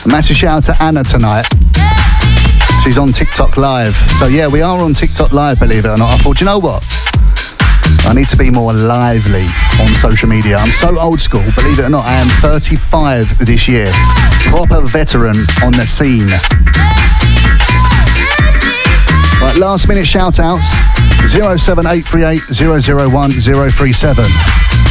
Massive shout out to Anna tonight. She's on TikTok Live. So yeah, we are on TikTok Live, believe it or not. I thought, you know what? I need to be more lively on social media. I'm so old school, believe it or not. I am 35 this year. Proper veteran on the scene. Right, last minute shout outs. 07838 001 037.